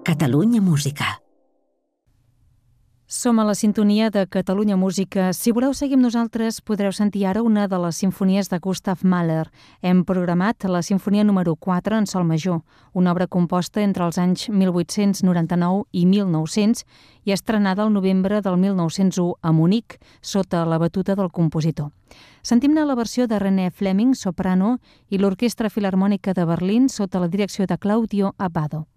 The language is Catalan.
Catalunya Música. Som a la sintonia de Catalunya Música. Si voleu seguir amb nosaltres, podreu sentir ara una de les simfonies de Gustav Mahler. Hem programat la sinfonia número 4 en sol major, una obra composta entre els anys 1899 i 1900 i estrenada al novembre del 1901 a Munic, sota la batuta del compositor. Sentim-ne la versió de René Fleming, soprano, i l'Orquestra Filharmònica de Berlín sota la direcció de Claudio Abbado.